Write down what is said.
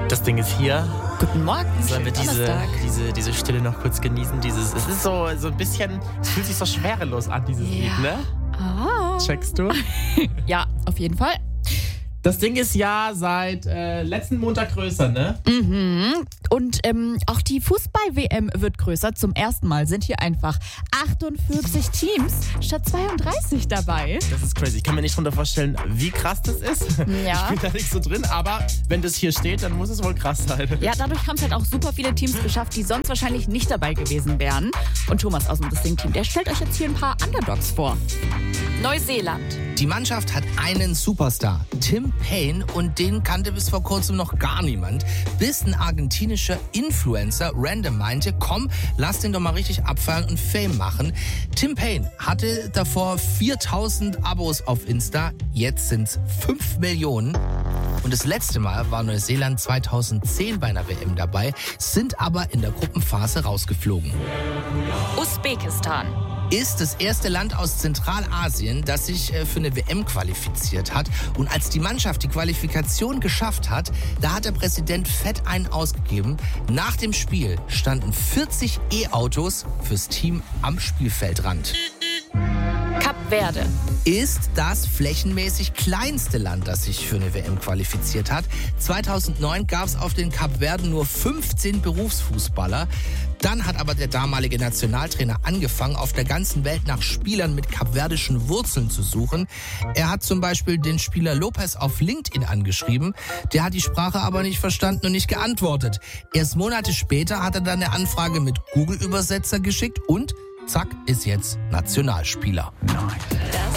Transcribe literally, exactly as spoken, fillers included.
Das Ding ist hier. Guten Morgen. Sollen wir diese, Donnerstag. diese, diese Stille noch kurz genießen? Dieses, es ist so, so ein bisschen, es fühlt sich so schwerelos an, dieses Ja. Lied, ne? Ah. Checkst du? Ja, auf jeden Fall. Das Ding ist ja seit äh, letzten Montag größer, ne? Mhm. Und ähm, auch die Fußball-W M wird größer. Zum ersten Mal sind hier einfach achtundvierzig Teams statt zweiunddreißig dabei. Das ist crazy. Ich kann mir nicht drunter vorstellen, wie krass das ist. Ja. Ich bin da nicht so drin, aber wenn das hier steht, dann muss es wohl krass sein. Ja, dadurch haben es halt auch super viele Teams geschafft, die sonst wahrscheinlich nicht dabei gewesen wären. Und Thomas aus dem Dissing-Team, der stellt euch jetzt hier ein paar Underdogs vor. Neuseeland. Die Mannschaft hat einen Superstar, Tim Payne, und den kannte bis vor kurzem noch gar niemand. Bis ein argentinischer Influencer random meinte, komm, lass den doch mal richtig abfeiern und Fame machen. Tim Payne hatte davor viertausend Abos auf Insta, jetzt sind's fünf Millionen. Und das letzte Mal war Neuseeland zweitausendzehn bei einer W M dabei, sind aber in der Gruppenphase rausgeflogen. Usbekistan. Ist das erste Land aus Zentralasien, das sich für eine W M qualifiziert hat. Und als die Mannschaft die Qualifikation geschafft hat, da hat der Präsident fett einen ausgegeben. Nach dem Spiel standen vierzig E-Autos fürs Team am Spielfeldrand. Kap Verde. Ist das flächenmäßig kleinste Land, das sich für eine W M qualifiziert hat. zweitausendneun gab es auf den Kapverden nur fünfzehn Berufsfußballer. Dann hat aber der damalige Nationaltrainer angefangen, auf der ganzen Welt nach Spielern mit kapverdischen Wurzeln zu suchen. Er hat zum Beispiel den Spieler Lopez auf LinkedIn angeschrieben. Der hat die Sprache aber nicht verstanden und nicht geantwortet. Erst Monate später hat er dann eine Anfrage mit Google-Übersetzer geschickt und zack, ist jetzt Nationalspieler. Das